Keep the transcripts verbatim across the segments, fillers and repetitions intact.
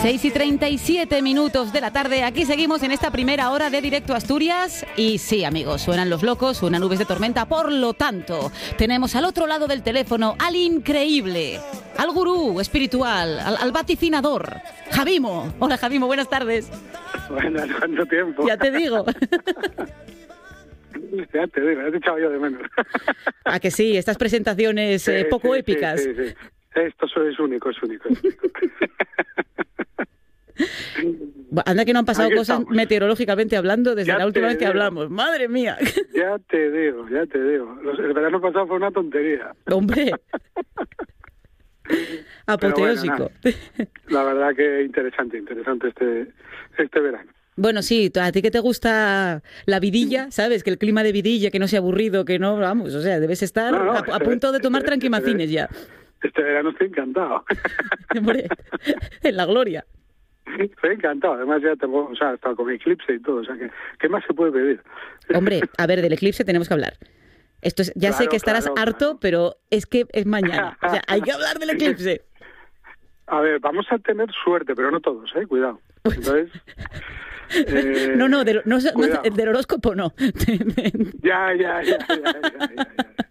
seis y treinta y siete minutos de la tarde. Aquí seguimos en esta primera hora de Directo a Asturias. Y sí, amigos, suenan los locos, suenan nubes de tormenta. Por lo tanto, tenemos al otro lado del teléfono al increíble, al gurú espiritual, al, al vaticinador, Javimo. Hola, Javimo, buenas tardes. Buenas, ¿cuánto tiempo? Ya te digo. Ya te digo, ya te he echado yo de menos. ¿A que sí? Estas presentaciones eh, sí, poco sí, épicas. Sí, sí, sí. Esto es único, es único. Es único. Anda que no han pasado Aquí cosas estamos. meteorológicamente hablando desde Ya la última te vez que digo. hablamos. ¡Madre mía! Ya te digo, ya te digo. Los- El verano pasado fue una tontería. Hombre. Pero Apoteósico. bueno, nada. La verdad que interesante, interesante este, este verano. Bueno, sí, a ti que te gusta la vidilla, ¿sabes? Que el clima de vidilla, que no sea aburrido, que no, vamos, o sea, debes estar No, no, a, a este- punto de tomar este- tranquimacines ya. Este verano estoy encantado. Hombre, en la gloria. Estoy encantado. Además ya tengo, o sea, hasta con eclipse y todo. O sea, que ¿qué más se puede pedir? Hombre, a ver, del eclipse tenemos que hablar. Esto es, ya sé Claro, que estarás claro, harto, claro. pero es que es mañana. O sea, hay que hablar del eclipse. A ver, vamos a tener suerte, pero no todos, ¿eh? Cuidado. Entonces... eh, No, no, del, no, no, cuidado. del horóscopo no. Ya, ya, ya, ya, ya, ya, ya.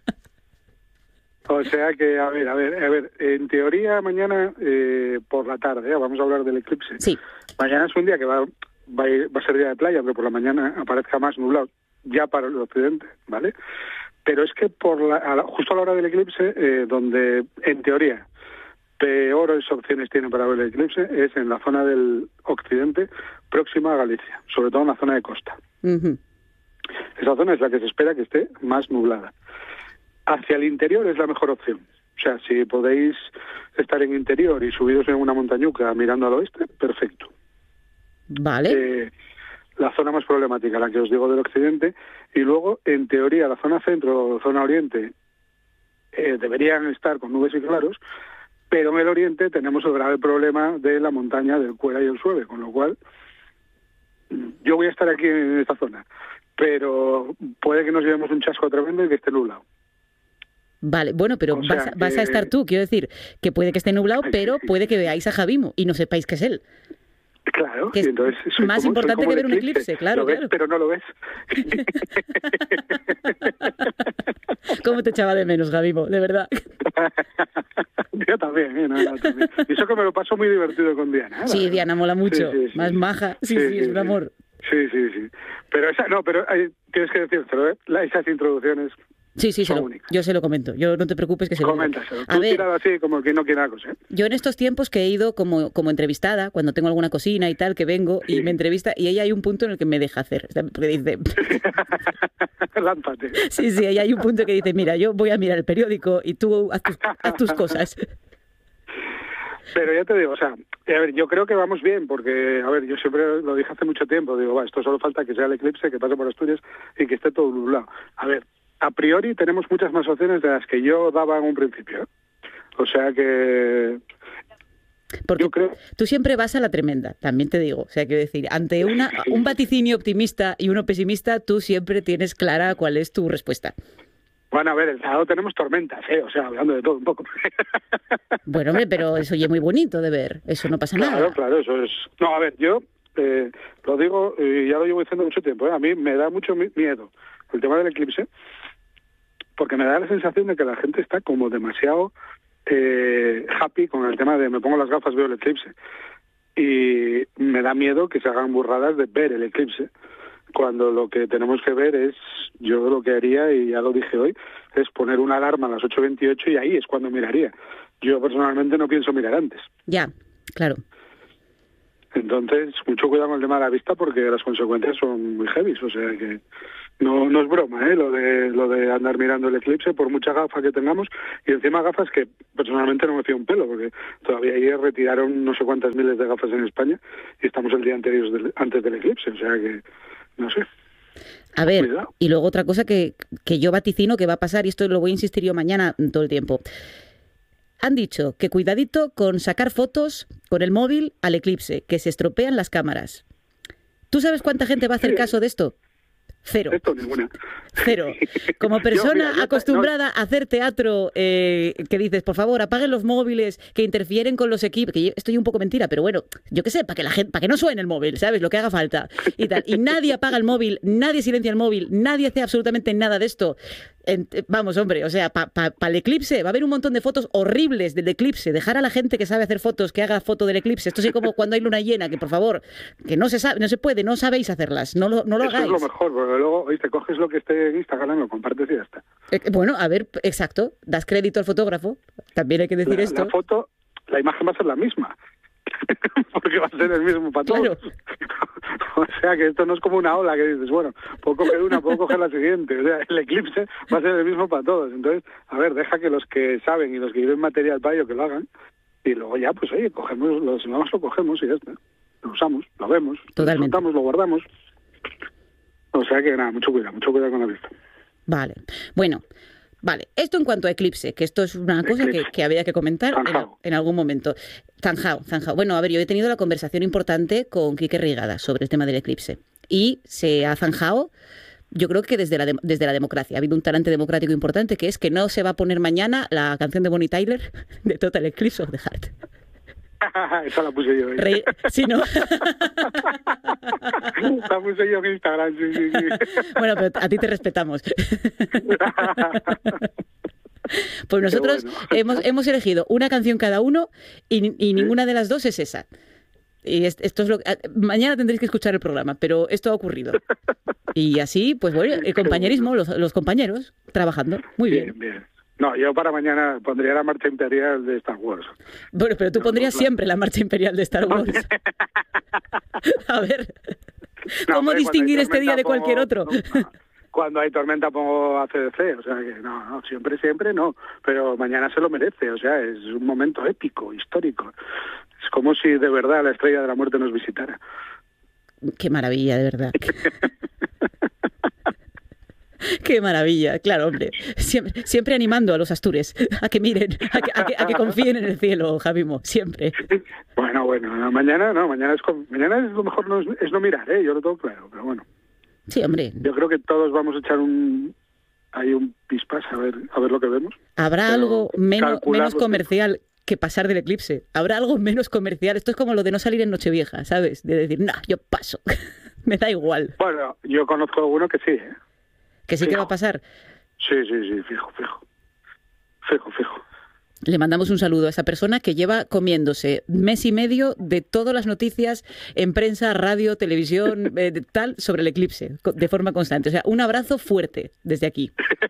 O sea que, a ver, a ver, a ver, en teoría mañana eh, por la tarde, ¿eh? Vamos a hablar del eclipse. Sí. Mañana es un día que va, va, a ir- va a ser día de playa, aunque por la mañana aparezca más nublado, ya para el occidente, ¿vale? Pero es que por la, a la- justo a la hora del eclipse, eh, donde en teoría peores opciones tienen para ver el eclipse, es en la zona del occidente próxima a Galicia, sobre todo en la zona de costa. Ujú. Esa zona es la que se espera que esté más nublada. Hacia el interior es la mejor opción. O sea, si podéis estar en interior y subidos en una montañuca mirando al oeste, perfecto. Vale. Eh, la zona más problemática, la que os digo del occidente, y luego, en teoría, la zona centro o zona oriente eh, deberían estar con nubes y claros, pero en el oriente tenemos el grave problema de la montaña del Cuera y el Sueve, con lo cual yo voy a estar aquí en esta zona, pero puede que nos llevemos un chasco tremendo y que esté nublado. Vale, bueno, pero O sea vas, a- vas a que- estar tú, quiero decir, que puede que esté nublado, Ay, pero sí, sí, puede sí. que veáis a Javimo y no sepáis que es él. Claro, Que es y entonces soy más como- soy importante como que el ver un eclipse, claro, Lo ves, claro. pero no lo ves. ¿Cómo te echaba de menos, Javimo? De verdad. Yo también, ¿eh? No, no, también. Y eso que me lo paso muy divertido con Diana. ¿eh? Sí, Diana mola mucho, Sí, sí, sí. más maja. Sí, sí, es un amor. Sí, sí, sí. Pero esa, no, pero hay- tienes que decírselo, ¿eh? La- Esas introducciones, Sí, sí, se son lo- únicas. yo se lo comento. Yo no te preocupes que se lo digo. coméntaselo. A Tú ver, tirado así como que no quiere la cosa, ¿eh? yo en estos tiempos que he ido como, como entrevistada, cuando tengo alguna cocina y tal, que vengo y Sí. me entrevista, y ella hay un punto en el que me deja hacer. Porque dice, Lánzate. sí, sí, ella hay un punto que dice, mira, yo voy a mirar el periódico y tú haz tus, haz tus cosas. Pero ya te digo, o sea, a ver, yo creo que vamos bien, porque, a ver, yo siempre lo dije hace mucho tiempo, digo, va, esto solo falta que sea el eclipse, que pase por Asturias y que esté todo nublado. A ver, a priori tenemos muchas más opciones de las que yo daba en un principio, ¿eh? O sea que Porque yo creo... tú siempre vas a la tremenda, también te digo. O sea, quiero decir, ante una, un vaticinio optimista y uno pesimista, tú siempre tienes clara cuál es tu respuesta. Bueno, a ver, el sábado tenemos tormentas, ¿eh? O sea, hablando de todo un poco. Bueno, hombre, pero eso ya es muy bonito de ver. Eso no pasa Claro, nada. claro, eso es... No, a ver, yo eh, lo digo y ya lo llevo diciendo mucho tiempo, ¿eh? A mí me da mucho mi- miedo el tema del eclipse, porque me da la sensación de que la gente está como demasiado eh, happy con el tema de me pongo las gafas, veo el eclipse. Y me da miedo que se hagan burradas de ver el eclipse, cuando lo que tenemos que ver es, yo lo que haría, y ya lo dije hoy, es poner una alarma a las ocho veintiocho y ahí es cuando miraría. Yo personalmente no pienso mirar antes. Ya, claro. Entonces, mucho cuidado con el tema de la vista porque las consecuencias son muy heavy, o sea que no no es broma, ¿eh? Lo de lo de andar mirando el eclipse por mucha gafa que tengamos, y encima gafas que personalmente no me fío un pelo porque todavía ayer retiraron no sé cuántas miles de gafas en España y estamos el día anterior del- antes del eclipse, o sea que no sé. A ver, Cuidado. y luego otra cosa que, que yo vaticino que va a pasar, y esto lo voy a insistir yo mañana todo el tiempo. Han dicho que cuidadito con sacar fotos con el móvil al eclipse, que se estropean las cámaras. ¿Tú sabes cuánta gente va a hacer Sí. caso de esto? Cero. Esto ninguna. Cero. Como persona Yo, mira, yo- acostumbrada a hacer teatro, eh, que dices, por favor, apaguen los móviles que interfieren con los equipos, que yo- esto es un poco mentira, pero bueno, yo qué sé, para que la gente, para que no suene el móvil, ¿sabes? Lo que haga falta y tal. Y nadie apaga el móvil, nadie silencia el móvil, nadie hace absolutamente nada de esto. En- vamos, hombre, o sea, para pa, pa el eclipse va a haber un montón de fotos horribles del eclipse. Dejar a la gente que sabe hacer fotos que haga foto del eclipse. Esto sí como cuando hay luna llena, que por favor, que no se sabe, no se puede, no sabéis hacerlas, no lo, no lo Eso hagáis. es lo mejor, porque luego, oíste, coges lo que esté en Instagram, lo compartes y ya está. Eh, Bueno, a ver, exacto, das crédito al fotógrafo, también hay que decir La, esto. la foto, la imagen va a ser la misma. Porque va a ser el mismo para todos. Claro. O sea que esto no es como una ola que dices, bueno, puedo coger una, puedo coger la siguiente. O sea, el eclipse va a ser el mismo para todos. Entonces, a ver, deja que los que saben y los que lleven material para ello que lo hagan. Y luego ya, pues oye, cogemos, lo, si vamos, lo cogemos y ya está. Lo usamos, lo vemos, Totalmente. lo disfrutamos, lo guardamos. O sea que nada, mucho cuidado, mucho cuidado con la vista. Vale, bueno, vale, esto en cuanto a eclipse, que esto es una cosa que, que había que comentar en, Zanjao. en algún momento. Zanjao, zanjao. Bueno, a ver, yo he tenido la conversación importante con Quique Rigada sobre el tema del eclipse y se ha zanjado, yo creo que desde la, de- desde la democracia. Ha habido un talante democrático importante que es que no se va a poner mañana la canción de Bonnie Tyler de Total Eclipse of the Heart. Esa la puse yo. ¿eh? Re- sí, ¿no? La puse yo en Instagram, sí, sí, sí. Bueno, pero a ti te respetamos. Pues nosotros bueno. hemos, hemos elegido una canción cada uno y, y ninguna de las dos es esa. Y es- esto es lo que- mañana tendréis que escuchar el programa, pero esto ha ocurrido. Y así, pues bueno, el compañerismo, los, los compañeros trabajando. Muy bien. Bien, bien. No, yo para mañana pondría la marcha imperial de Star Wars. Bueno, pero tú No, pondrías no, claro. siempre la marcha imperial de Star Wars. A ver, No, ¿cómo hombre, distinguir cuando hay este día de tormenta cualquier pongo- otro? no, cuando hay tormenta pongo A C D C, o sea que no, no, siempre, siempre no. Pero mañana se lo merece, o sea, es un momento épico, histórico. Es como si de verdad la estrella de la muerte nos visitara. Qué maravilla, de verdad. Qué maravilla, claro, hombre. Siempre, siempre animando a los astures a que miren, a que, a que, a que confíen en el cielo, Javimo, siempre. Bueno, bueno, no, mañana no, mañana es con- mañana es lo mejor no es, es no mirar, ¿eh? Yo lo tengo claro, pero bueno. Sí, hombre. Yo creo que todos vamos a echar un ahí un pispas a ver a ver lo que vemos. Habrá Pero algo menos, calcular menos los comercial que pasar del eclipse. Habrá algo menos comercial. Esto es como lo de no salir en Nochevieja, ¿sabes? De decir, no, yo paso. Me da igual. Bueno, yo conozco a uno que sí, ¿eh? Que sí que Fijo. va a pasar. Sí, sí, sí, fijo, fijo. Fijo, fijo. Le mandamos un saludo a esa persona que lleva comiéndose mes y medio de todas las noticias en prensa, radio, televisión, eh, de tal, sobre el eclipse, co- de forma constante. O sea, un abrazo fuerte desde aquí.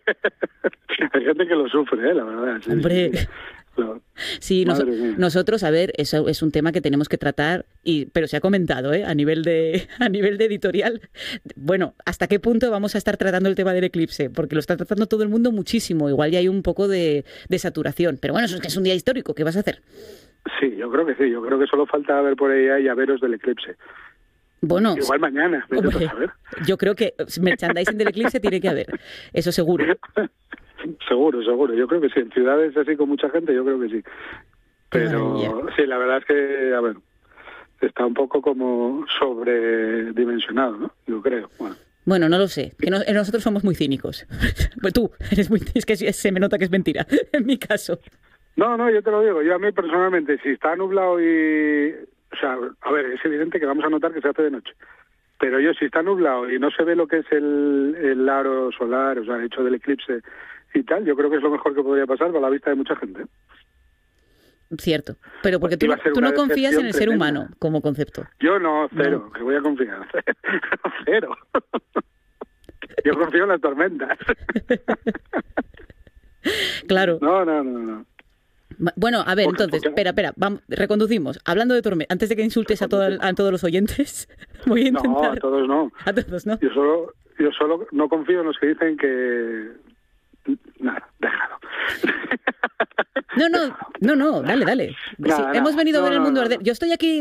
Hay gente que lo sufre, ¿eh? La verdad. Sí, Hombre. sí, sí. Lo- Sí, nos- Madre mía. nosotros, a ver, eso es un tema que tenemos que tratar, y, pero se ha comentado, ¿eh? A nivel de, a nivel de editorial. Bueno, ¿hasta qué punto vamos a estar tratando el tema del eclipse? Porque lo está tratando todo el mundo muchísimo. Igual ya hay un poco de, de saturación. Pero bueno, eso es que es un día histórico. ¿Qué vas a hacer? Sí, yo creo que sí. Yo creo que solo falta ver por ahí hay llaveros del eclipse. Bueno, Igual mañana, vete tú hombre, a saber. yo creo que merchandising del eclipse tiene que haber. Eso seguro. Seguro, seguro. Yo creo que sí. En ciudades así con mucha gente, yo creo que sí. Qué Pero maravilla. sí, la verdad es que, a ver, está un poco como sobredimensionado, ¿no? Yo creo. Bueno. Bueno, no lo sé. Que no- nosotros somos muy cínicos. Pues tú, eres muy, es que se me nota que es mentira, en mi caso. No, no, yo te lo digo. Yo a mí personalmente, si está nublado y... O sea, a ver, es evidente que vamos a notar que se hace de noche. Pero yo, si está nublado y no se ve lo que es el, el aro solar, o sea, el hecho del eclipse y tal, yo creo que es lo mejor que podría pasar con la vista de mucha gente. Cierto. Pero porque tú, Iba a ser tú una no confías en el ser decepción humano tremenda. como concepto. Yo no, cero, que voy a confiar. Cero. Yo confío en las tormentas. Claro. No, no, no, no. Ma- Bueno, a ver, Porque- entonces, porque- espera, espera, vamos, reconducimos. Hablando de tormenta, antes de que insultes a, todo el- a todos los oyentes, voy a No, intentar... a todos no. A todos, ¿no? Yo solo, yo solo no confío en los que dicen que... Nada, déjalo. No, no, no, no, dale, dale. Nada, Sí, nada. hemos venido a No, ver el no, mundo no, arder. no. Yo estoy aquí